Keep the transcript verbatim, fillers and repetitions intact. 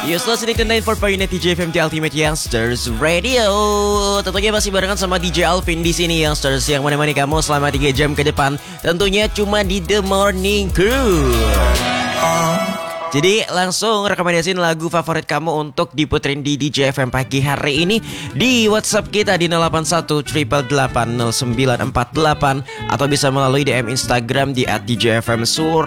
You still listening to ninety-four point nine D J F M, the Ultimate Youngsters Radio. Tentunya masih barengan sama D J Alvin di sini Youngsters yang menemani kamu selama tiga jam ke depan. Tentunya cuma di The Morning Crew. Jadi langsung rekomendasiin lagu favorit kamu untuk diputerin di D J F M pagi hari ini di WhatsApp kita di nol delapan satu delapan delapan delapan nol sembilan empat delapan atau bisa melalui D M Instagram di at D J F M Sur